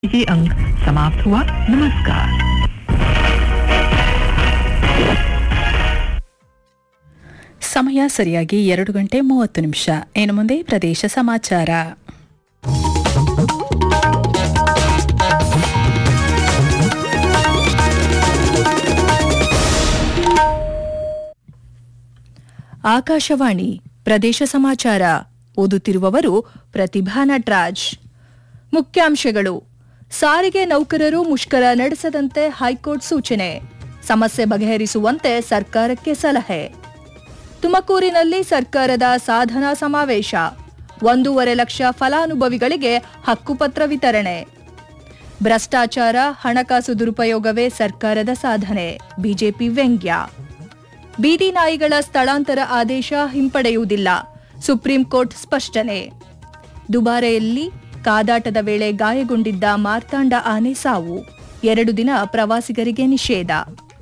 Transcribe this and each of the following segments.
ये अंक समाप्त हुआ। नमस्कार। ಸಮಯ ಸರಿಯಾಗಿ 2:30 ಇನ್ನು ಮುಂದೆ ಪ್ರದೇಶ ಸಮಾಚಾರ. ಆಕಾಶವಾಣಿ ಪ್ರದೇಶ ಸಮಾಚಾರ ಓದುತ್ತಿರುವವರು ಪ್ರತಿಭಾ ನಟರಾಜ್. ಮುಖ್ಯಾಂಶಗಳು: ಸಾರಿಗೆ ನೌಕರರು ಮುಷ್ಕರ ನಡೆಸದಂತೆ ಹೈಕೋರ್ಟ್ ಸೂಚನೆ, ಸಮಸ್ಯೆ ಬಗೆಹರಿಸುವಂತೆ ಸರ್ಕಾರಕ್ಕೆ ಸಲಹೆ. ತುಮಕೂರಿನಲ್ಲಿ ಸರ್ಕಾರದ ಸಾಧನಾ ಸಮಾವೇಶ, 1.5 ಲಕ್ಷ ಫಲಾನುಭವಿಗಳಿಗೆ ಹಕ್ಕುಪತ್ರ ವಿತರಣೆ. ಭ್ರಷ್ಟಾಚಾರ, ಹಣಕಾಸು ದುರುಪಯೋಗವೇ ಸರ್ಕಾರದ ಸಾಧನೆ, ಬಿಜೆಪಿ ವ್ಯಂಗ್ಯ. ಬೀದಿ ನಾಯಿಗಳ ಸ್ಥಳಾಂತರ ಆದೇಶ ಹಿಂಪಡೆಯುವುದಿಲ್ಲ, ಸುಪ್ರೀಂ ಕೋರ್ಟ್ ಸ್ಪಷ್ಟನೆ. ದುಬಾರೆಯಲ್ಲಿ ಕಾದಾಟದ ವೇಳೆ ಗಾಯಗೊಂಡಿದ್ದ ಮಾರ್ತಾಂಡ ಆನೆ ಸಾವು, 2 ದಿನ ಪ್ರವಾಸಿಗರಿಗೆ ನಿಷೇಧ.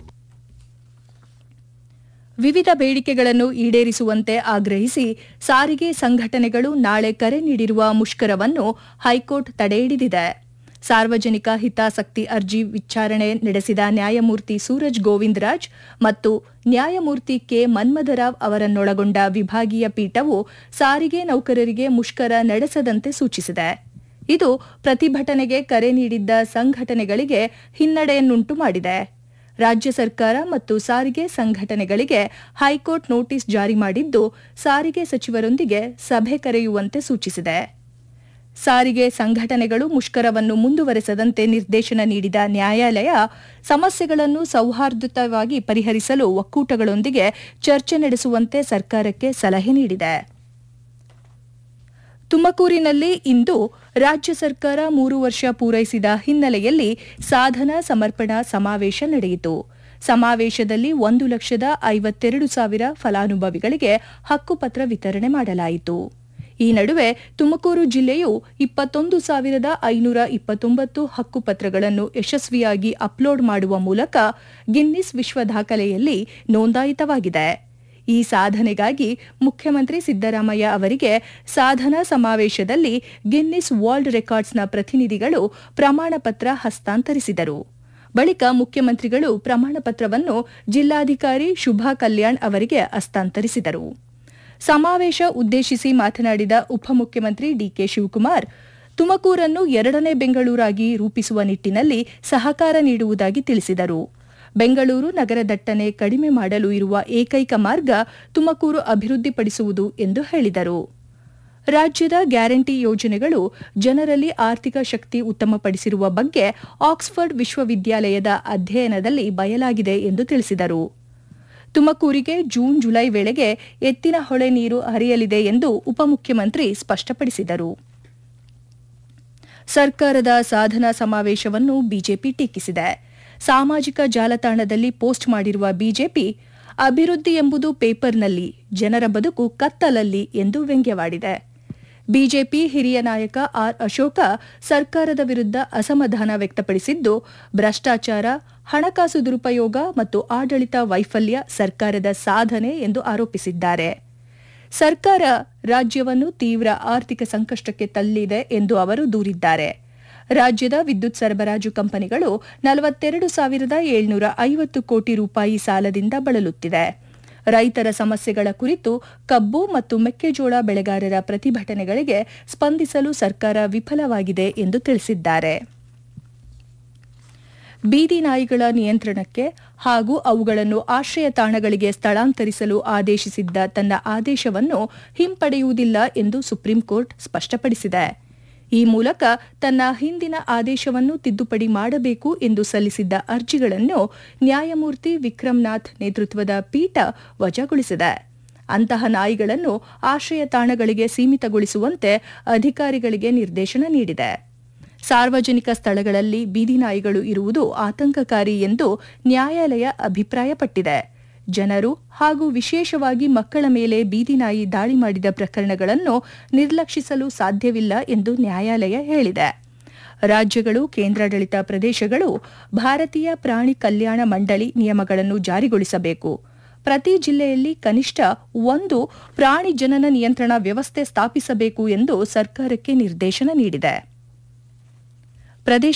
ವಿವಿಧ ಬೇಡಿಕೆಗಳನ್ನು ಈಡೇರಿಸುವಂತೆ ಆಗ್ರಹಿಸಿ ಸಾರಿಗೆ ಸಂಘಟನೆಗಳು ನಾಳೆ ಕರೆ ನೀಡಿರುವ ಮುಷ್ಕರವನ್ನು ಹೈಕೋರ್ಟ್ ತಡೆಹಿಡಿದಿದೆ. ಸಾರ್ವಜನಿಕ ಹಿತಾಸಕ್ತಿ ಅರ್ಜಿ ವಿಚಾರಣೆ ನಡೆಸಿದ ನ್ಯಾಯಮೂರ್ತಿ ಸೂರಜ್ ಗೋವಿಂದರಾಜ್ ಮತ್ತು ನ್ಯಾಯಮೂರ್ತಿ ಕೆ ಮನ್ಮಥರಾವ್ ಅವರನ್ನೊಳಗೊಂಡ ವಿಭಾಗೀಯ ಪೀಠವು ಸಾರಿಗೆ ನೌಕರರಿಗೆ ಮುಷ್ಕರ ನಡೆಸದಂತೆ ಸೂಚಿಸಿದೆ. ಇದು ಪ್ರತಿಭಟನೆಗೆ ಕರೆ ನೀಡಿದ್ದ ಸಂಘಟನೆಗಳಿಗೆ ಹಿನ್ನಡೆಯನ್ನುಂಟು ಮಾಡಿದೆ. ರಾಜ್ಯ ಸರ್ಕಾರ ಮತ್ತು ಸಾರಿಗೆ ಸಂಘಟನೆಗಳಿಗೆ ಹೈಕೋರ್ಟ್ ನೋಟಿಸ್ ಜಾರಿ ಮಾಡಿದ್ದು, ಸಾರಿಗೆ ಸಚಿವರೊಂದಿಗೆ ಸಭೆ ಕರೆಯುವಂತೆ ಸೂಚಿಸಿದೆ. ಸಾರಿಗೆ ಸಂಘಟನೆಗಳು ಮುಷ್ಕರವನ್ನು ಮುಂದುವರೆಸದಂತೆ ನಿರ್ದೇಶನ ನೀಡಿದ ನ್ಯಾಯಾಲಯ, ಸಮಸ್ಯೆಗಳನ್ನು ಸೌಹಾರ್ದಯುತವಾಗಿ ಪರಿಹರಿಸಲು ಒಕ್ಕೂಟಗಳೊಂದಿಗೆ ಚರ್ಚೆ ನಡೆಸುವಂತೆ ಸರ್ಕಾರಕ್ಕೆ ಸಲಹೆ ನೀಡಿದೆ. ತುಮಕೂರಿನಲ್ಲಿ ಇಂದು ರಾಜ್ಯ ಸರ್ಕಾರ 3 ವರ್ಷ ಪೂರೈಸಿದ ಹಿನ್ನೆಲೆಯಲ್ಲಿ ಸಾಧನಾ ಸಮರ್ಪಣಾ ಸಮಾವೇಶ ನಡೆಯಿತು. ಸಮಾವೇಶದಲ್ಲಿ 1,52,000 ಫಲಾನುಭವಿಗಳಿಗೆ ಹಕ್ಕುಪತ್ರ ವಿತರಣೆ ಮಾಡಲಾಯಿತು. ಈ ನಡುವೆ ತುಮಕೂರು ಜಿಲ್ಲೆಯು 21,529 ಹಕ್ಕುಪತ್ರಗಳನ್ನು ಯಶಸ್ವಿಯಾಗಿ ಅಪ್ಲೋಡ್ ಮಾಡುವ ಮೂಲಕ ಗಿನ್ನಿಸ್ ವಿಶ್ವ ದಾಖಲೆಯಲ್ಲಿ ನೋಂದಾಯಿತವಾಗಿದೆ. ಈ ಸಾಧನೆಗಾಗಿ ಮುಖ್ಯಮಂತ್ರಿ ಸಿದ್ದರಾಮಯ್ಯ ಅವರಿಗೆ ಸಾಧನಾ ಸಮಾವೇಶದಲ್ಲಿ ಗಿನ್ನಿಸ್ ವರ್ಲ್ಡ್ ರೆಕಾರ್ಡ್ಸ್ನ ಪ್ರತಿನಿಧಿಗಳು ಪ್ರಮಾಣಪತ್ರ ಹಸ್ತಾಂತರಿಸಿದರು. ಬಳಿಕ ಮುಖ್ಯಮಂತ್ರಿಗಳು ಪ್ರಮಾಣಪತ್ರವನ್ನು ಜಿಲ್ಲಾಧಿಕಾರಿ ಶುಭಾ ಕಲ್ಯಾಣ್ ಅವರಿಗೆ ಹಸ್ತಾಂತರಿಸಿದರು. ಸಮಾವೇಶ ಉದ್ದೇಶಿಸಿ ಮಾತನಾಡಿದ ಉಪಮುಖ್ಯಮಂತ್ರಿ ಡಿಕೆ ಶಿವಕುಮಾರ್, ತುಮಕೂರನ್ನು 2ನೇ ಬೆಂಗಳೂರಾಗಿ ರೂಪಿಸುವ ನಿಟ್ಟಿನಲ್ಲಿ ಸಹಕಾರ ನೀಡುವುದಾಗಿ ತಿಳಿಸಿದರು. ಬೆಂಗಳೂರು ನಗರ ದಟ್ಟಣೆ ಕಡಿಮೆ ಮಾಡಲು ಇರುವ ಏಕೈಕ ಮಾರ್ಗ ತುಮಕೂರು ಅಭಿವೃದ್ಧಿಪಡಿಸುವುದು ಎಂದು ಹೇಳಿದರು. ರಾಜ್ಯದ ಗ್ಯಾರಂಟಿ ಯೋಜನೆಗಳು ಜನರಲ್ಲಿ ಆರ್ಥಿಕ ಶಕ್ತಿ ಉತ್ತಮಪಡಿಸಿರುವ ಬಗ್ಗೆ ಆಕ್ಸ್ಫರ್ಡ್ ವಿಶ್ವವಿದ್ಯಾಲಯದ ಅಧ್ಯಯನದಲ್ಲಿ ಬಯಲಾಗಿದೆ ಎಂದು ತಿಳಿಸಿದರು. ತುಮಕೂರಿಗೆ ಜೂನ್-ಜುಲೈ ವೇಳೆಗೆ ಎತ್ತಿನ ಹೊಳೆ ನೀರು ಹರಿಯಲಿದೆ ಎಂದು ಉಪಮುಖ್ಯಮಂತ್ರಿ ಸ್ಪಷ್ಟಪಡಿಸಿದರು. ಸರ್ಕಾರದ ಸಾಧನಾ ಸಮಾವೇಶವನ್ನು ಬಿಜೆಪಿ ಟೀಕಿಸಿದೆ. ಸಾಮಾಜಿಕ ಜಾಲತಾಣದಲ್ಲಿ ಪೋಸ್ಟ್ ಮಾಡಿರುವ ಬಿಜೆಪಿ, ಅಭಿವೃದ್ಧಿ ಎಂಬುದು ಪೇಪರ್ನಲ್ಲಿ, ಜನರ ಬದುಕು ಕತ್ತಲಲ್ಲಿ ಎಂದು ವ್ಯಂಗ್ಯವಾಡಿದೆ. ಬಿಜೆಪಿ ಹಿರಿಯ ನಾಯಕ ಆರ್ ಅಶೋಕ ಸರ್ಕಾರದ ವಿರುದ್ಧ ಅಸಮಾಧಾನ ವ್ಯಕ್ತಪಡಿಸಿದ್ದು, ಭ್ರಷ್ಟಾಚಾರ, ಹಣಕಾಸು ದುರುಪಯೋಗ ಮತ್ತು ಆಡಳಿತ ವೈಫಲ್ಯ ಸರ್ಕಾರದ ಸಾಧನೆ ಎಂದು ಆರೋಪಿಸಿದ್ದಾರೆ. ಸರ್ಕಾರ ರಾಜ್ಯವನ್ನು ತೀವ್ರ ಆರ್ಥಿಕ ಸಂಕಷ್ಟಕ್ಕೆ ತಳ್ಳಿದೆ ಎಂದು ಅವರು ದೂರಿದ್ದಾರೆ. ರಾಜ್ಯದ ವಿದ್ಯುತ್ ಸರಬರಾಜು ಕಂಪನಿಗಳು 42,750 ಕೋಟಿ ರೂಪಾಯಿ ಸಾಲದಿಂದ ಬಳಲುತ್ತಿದೆ. ರೈತರ ಸಮಸ್ಯೆಗಳ ಕುರಿತು ಕಬ್ಬು ಮತ್ತು ಮೆಕ್ಕೆಜೋಳ ಬೆಳೆಗಾರರ ಪ್ರತಿಭಟನೆಗಳಿಗೆ ಸ್ಪಂದಿಸಲು ಸರ್ಕಾರ ವಿಫಲವಾಗಿದೆ ಎಂದು ತಿಳಿಸಿದ್ದಾರೆ. ಬೀದಿ ನಾಯಿಗಳ ನಿಯಂತ್ರಣಕ್ಕೆ ಹಾಗೂ ಅವುಗಳನ್ನು ಆಶ್ರಯ ತಾಣಗಳಿಗೆ ಸ್ಥಳಾಂತರಿಸಲು ಆದೇಶಿಸಿದ್ದ ತನ್ನ ಆದೇಶವನ್ನು ಹಿಂಪಡೆಯುವುದಿಲ್ಲ ಎಂದು ಸುಪ್ರೀಂ ಕೋರ್ಟ್ ಸ್ಪಷ್ಟಪಡಿಸಿದೆ. ಈ ಮೂಲಕ ತನ್ನ ಹಿಂದಿನ ಆದೇಶವನ್ನು ತಿದ್ದುಪಡಿ ಮಾಡಬೇಕು ಎಂದು ಸಲ್ಲಿಸಿದ್ದ ಅರ್ಜಿಗಳನ್ನು ನ್ಯಾಯಮೂರ್ತಿ ವಿಕ್ರಮ್ನಾಥ್ ನೇತೃತ್ವದ ಪೀಠ ವಜಾಗೊಳಿಸಿದೆ. ಅಂತಹ ನಾಯಿಗಳನ್ನು ಆಶ್ರಯ ತಾಣಗಳಿಗೆ ಸೀಮಿತಗೊಳಿಸುವಂತೆ ಅಧಿಕಾರಿಗಳಿಗೆ ನಿರ್ದೇಶನ ನೀಡಿದೆ. ಸಾರ್ವಜನಿಕ ಸ್ಥಳಗಳಲ್ಲಿ ಬೀದಿ ನಾಯಿಗಳು ಇರುವುದು ಆತಂಕಕಾರಿ ಎಂದು ನ್ಯಾಯಾಲಯ ಅಭಿಪ್ರಾಯಪಟ್ಟಿದೆ. ಜನರು ಹಾಗೂ ವಿಶೇಷವಾಗಿ ಮಕ್ಕಳ ಮೇಲೆ ಬೀದಿ ನಾಯಿ ದಾಳಿ ಮಾಡಿದ ಪ್ರಕರಣಗಳನ್ನು ನಿರ್ಲಕ್ಷಿಸಲು ಸಾಧ್ಯವಿಲ್ಲ ಎಂದು ನ್ಯಾಯಾಲಯ ಹೇಳಿದೆ. ರಾಜ್ಯಗಳು, ಕೇಂದ್ರಾಡಳಿತ ಪ್ರದೇಶಗಳು ಭಾರತೀಯ ಪ್ರಾಣಿ ಕಲ್ಯಾಣ ಮಂಡಳಿ ನಿಯಮಗಳನ್ನು ಜಾರಿಗೊಳಿಸಬೇಕು. ಪ್ರತಿ ಜಿಲ್ಲೆಯಲ್ಲಿ ಕನಿಷ್ಠ 1 ಪ್ರಾಣಿ ಜನನ ನಿಯಂತ್ರಣ ವ್ಯವಸ್ಥೆ ಸ್ಥಾಪಿಸಬೇಕು ಎಂದು ಸರ್ಕಾರಕ್ಕೆ ನಿರ್ದೇಶನ ನೀಡಿದೆ. ಪ್ರದೇಶ